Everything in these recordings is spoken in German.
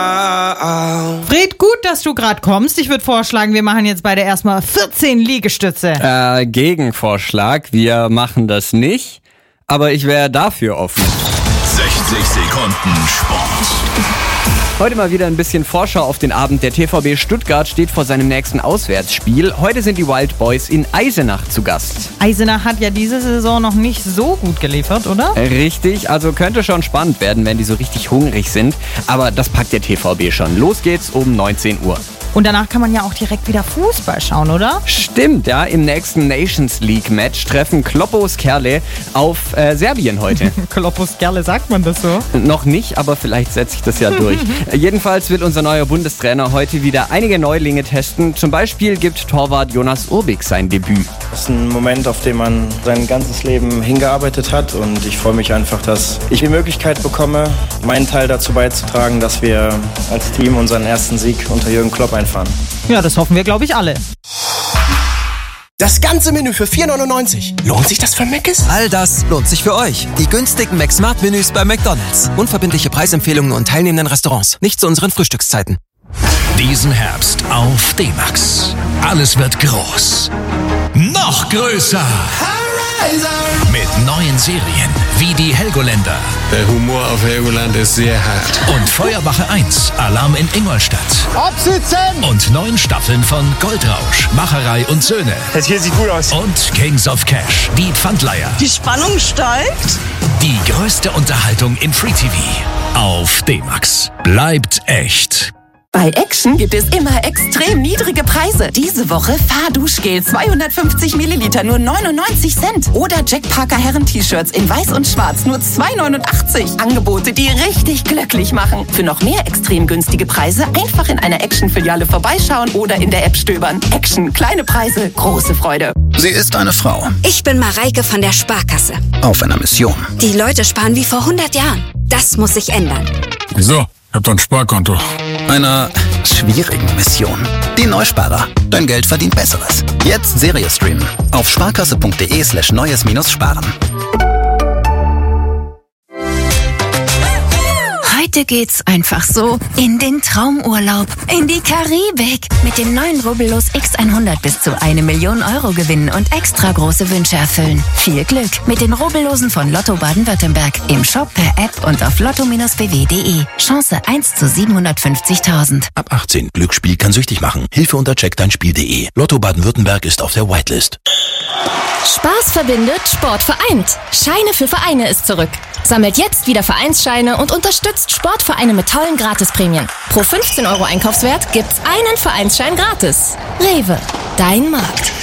Fred, gut, dass du gerade kommst. Ich würde vorschlagen, wir machen jetzt beide erstmal 14 Liegestütze. Gegenvorschlag, wir machen das nicht, aber ich wäre dafür offen. 60 Sekunden Sport. Heute mal wieder ein bisschen Vorschau auf den Abend. Der TVB Stuttgart steht vor seinem nächsten Auswärtsspiel. Heute sind die Wild Boys in Eisenach zu Gast. Eisenach hat ja diese Saison noch nicht so gut geliefert, oder? Richtig, also könnte schon spannend werden, wenn die so richtig hungrig sind. Aber das packt der TVB schon. Los geht's um 19 Uhr. Und danach kann man ja auch direkt wieder Fußball schauen, oder? Stimmt, ja. Im nächsten Nations League Match treffen Kloppos Kerle auf Serbien heute. Kloppos Kerle, sagt man das so? Noch nicht, aber vielleicht setzt sich das ja durch. Jedenfalls will unser neuer Bundestrainer heute wieder einige Neulinge testen. Zum Beispiel gibt Torwart Jonas Urbik sein Debüt. Das ist ein Moment, auf den man sein ganzes Leben hingearbeitet hat. Und ich freue mich einfach, dass ich die Möglichkeit bekomme, meinen Teil dazu beizutragen, dass wir als Team unseren ersten Sieg unter Jürgen Klopp einfahren. Ja, das hoffen wir, glaube ich, alle. Das ganze Menü für 4,99. Lohnt sich das für Mc's? All das lohnt sich für euch. Die günstigen McSmart-Menüs bei McDonald's. Unverbindliche Preisempfehlungen und teilnehmenden Restaurants. Nicht zu unseren Frühstückszeiten. Diesen Herbst auf D-Max. Alles wird groß. Noch größer. Mit neuen Serien wie die Helgoländer. Der Humor auf Helgoland ist sehr hart. Und Feuerwache 1, Alarm in Ingolstadt. Absitzen! Und 9 Staffeln von Goldrausch, Macherei und Söhne. Das hier sieht gut aus. Und Kings of Cash, die Pfandleiher. Die Spannung steigt. Die größte Unterhaltung im Free TV. Auf D-Max. Bleibt echt. Bei Action gibt es immer extrem niedrige Preise. Diese Woche Fahrduschgel 250 Milliliter nur 99 Cent. Oder Jack Parker Herren-T-Shirts in weiß und schwarz nur 2,89. Angebote, die richtig glücklich machen. Für noch mehr extrem günstige Preise einfach in einer Action-Filiale vorbeischauen oder in der App stöbern. Action, kleine Preise, große Freude. Sie ist eine Frau. Ich bin Mareike von der Sparkasse. Auf einer Mission. Die Leute sparen wie vor 100 Jahren. Das muss sich ändern. Wieso? Ich hab doch ein Sparkonto. Einer schwierigen Mission. Die Neusparer. Dein Geld verdient Besseres. Jetzt Serie streamen. Auf sparkasse.de/neues-sparen. Heute geht's einfach so in den Traumurlaub, in die Karibik. Mit den neuen Rubbellos X100 bis zu 1 Million Euro gewinnen und extra große Wünsche erfüllen. Viel Glück mit den Rubbellosen von Lotto Baden-Württemberg. Im Shop, per App und auf lotto-bw.de. Chance 1 zu 750.000. Ab 18. Glücksspiel kann süchtig machen. Hilfe unter checkdeinspiel.de. Lotto Baden-Württemberg ist auf der Whitelist. Spaß verbindet, Sport vereint. Scheine für Vereine ist zurück. Sammelt jetzt wieder Vereinsscheine und unterstützt Sportvereine mit tollen Gratisprämien. Pro 15 Euro Einkaufswert gibt's einen Vereinsschein gratis. Rewe, dein Markt.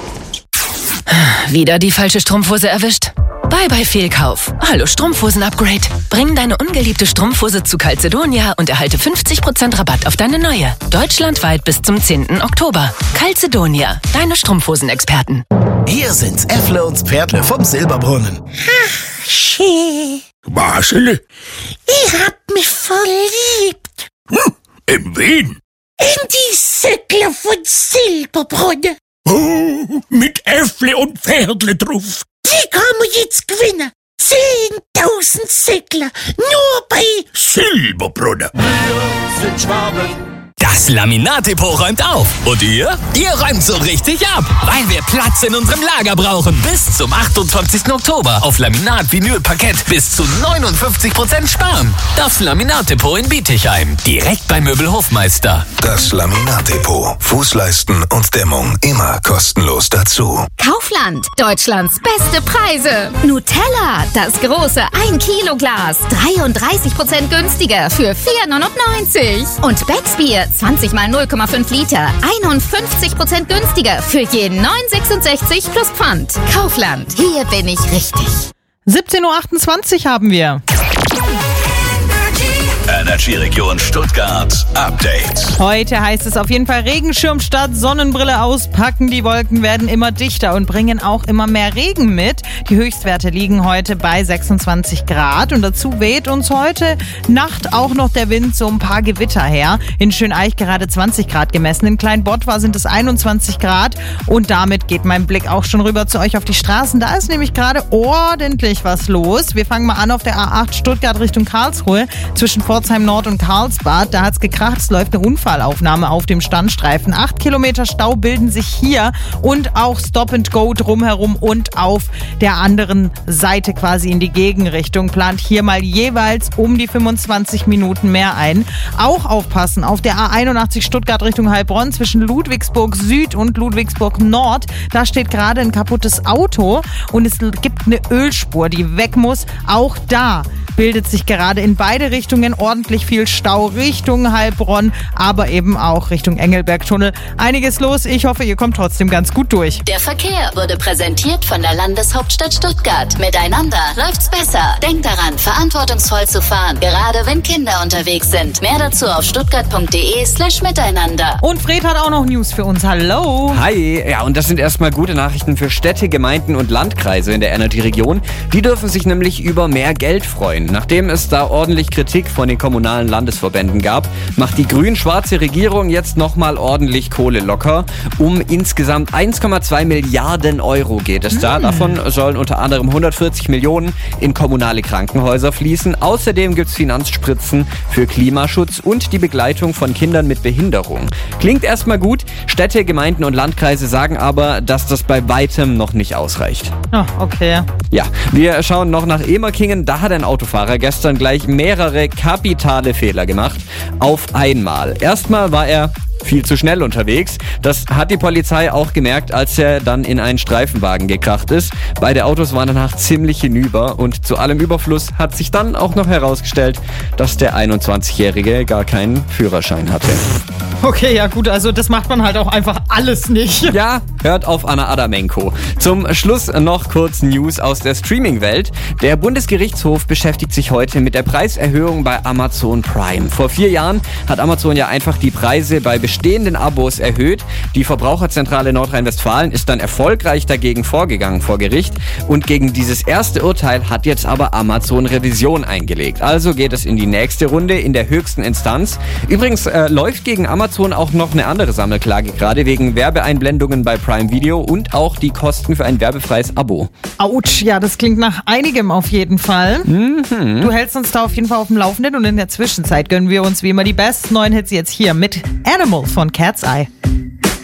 Wieder die falsche Strumpfhose erwischt? Bye Fehlkauf. Hallo Strumpfhosen-Upgrade. Bring deine ungeliebte Strumpfhose zu Calzedonia und erhalte 50% Rabatt auf deine neue. Deutschlandweit bis zum 10. Oktober. Calzedonia, deine Strumpfhosenexperten. Hier sind's Äffle und Pferdle vom Silberbrunnen. Ach, schön. Marcel? Ich hab mich verliebt. In wen? In die Söckler von Silberbrunn. Oh, mit Äffle und Pferdle drauf. Die kann man jetzt gewinnen. 10.000 Söckler. Nur bei Silberbrunn. Wir sind Schwaben. Das Laminat-Depot räumt auf. Und ihr? Ihr räumt so richtig ab, weil wir Platz in unserem Lager brauchen. Bis zum 28. Oktober auf Laminat, Vinyl, Parkett bis zu 59% sparen. Das Laminat-Depot in Bietigheim. Direkt bei Möbelhofmeister. Das Laminat-Depot. Fußleisten und Dämmung immer kostenlos dazu. Kaufland, Deutschlands beste Preise. Nutella, das große 1-Kilo-Glas. 33% günstiger für 4,99. Und Becksbier, 20 mal 0,5 Liter. 51% günstiger für je 9,66 plus Pfand. Kaufland, hier bin ich richtig. 17.28 Uhr haben wir. Energy-Region Stuttgart Update. Heute heißt es auf jeden Fall Regenschirm statt Sonnenbrille auspacken. Die Wolken werden immer dichter und bringen auch immer mehr Regen mit. Die Höchstwerte liegen heute bei 26 Grad und dazu weht uns heute Nacht auch noch der Wind so ein paar Gewitter her. In Schöneich gerade 20 Grad gemessen. In Kleinbottwar sind es 21 Grad und damit geht mein Blick auch schon rüber zu euch auf die Straßen. Da ist nämlich gerade ordentlich was los. Wir fangen mal an auf der A8 Stuttgart Richtung Karlsruhe. Zwischen Pforzheim Pforzheim Nord und Karlsbad. Da hat's gekracht, es läuft eine Unfallaufnahme auf dem Standstreifen. 8 Kilometer Stau bilden sich hier und auch Stop and Go drumherum und auf der anderen Seite quasi in die Gegenrichtung. Plant hier mal jeweils um die 25 Minuten mehr ein. Auch aufpassen auf der A81 Stuttgart Richtung Heilbronn zwischen Ludwigsburg Süd und Ludwigsburg Nord. Da steht gerade ein kaputtes Auto und es gibt eine Ölspur, die weg muss. Auch da bildet sich gerade in beide Richtungen ordentlich viel Stau Richtung Heilbronn, aber eben auch Richtung Engelbergtunnel. Einiges los. Ich hoffe, ihr kommt trotzdem ganz gut durch. Der Verkehr wurde präsentiert von der Landeshauptstadt Stuttgart. Miteinander läuft's besser. Denkt daran, verantwortungsvoll zu fahren, gerade wenn Kinder unterwegs sind. Mehr dazu auf stuttgart.de/miteinander. Und Fred hat auch noch News für uns. Hallo. Hi. Ja, und das sind erstmal gute Nachrichten für Städte, Gemeinden und Landkreise in der Energy-Region. Die dürfen sich nämlich über mehr Geld freuen. Nachdem es da ordentlich Kritik von den kommunalen Landesverbänden gab, macht die grün-schwarze Regierung jetzt nochmal ordentlich Kohle locker. Um insgesamt 1,2 Milliarden Euro geht es da. Davon sollen unter anderem 140 Millionen in kommunale Krankenhäuser fließen. Außerdem gibt es Finanzspritzen für Klimaschutz und die Begleitung von Kindern mit Behinderung. Klingt erstmal gut. Städte, Gemeinden und Landkreise sagen aber, dass das bei weitem noch nicht ausreicht. Oh, okay. Ja, wir schauen noch nach Emerkingen. Da hat ein Autofahrer gestern gleich mehrere kapitale Fehler gemacht. Auf einmal. Erstmal war er viel zu schnell unterwegs. Das hat die Polizei auch gemerkt, als er dann in einen Streifenwagen gekracht ist. Beide Autos waren danach ziemlich hinüber und zu allem Überfluss hat sich dann auch noch herausgestellt, dass der 21-Jährige gar keinen Führerschein hatte. Okay, ja gut, also das macht man halt auch einfach alles nicht. Ja, hört auf Anna Adamenko. Zum Schluss noch kurz News aus der Streaming-Welt. Der Bundesgerichtshof beschäftigt sich heute mit der Preiserhöhung bei Amazon Prime. Vor 4 Jahren hat Amazon ja einfach die Preise bei bestehenden Abos erhöht. Die Verbraucherzentrale Nordrhein-Westfalen ist dann erfolgreich dagegen vorgegangen vor Gericht. Und gegen dieses erste Urteil hat jetzt aber Amazon Revision eingelegt. Also geht es in die nächste Runde in der höchsten Instanz. Übrigens läuft gegen Amazon auch noch eine andere Sammelklage gerade wegen Werbeeinblendungen bei Prime Video und auch die Kosten für ein werbefreies Abo. Autsch, ja, das klingt nach einigem auf jeden Fall. Du hältst uns da auf jeden Fall auf dem Laufenden und in der Zwischenzeit gönnen wir uns wie immer die besten neuen Hits jetzt hier mit Animal von Cat's Eye.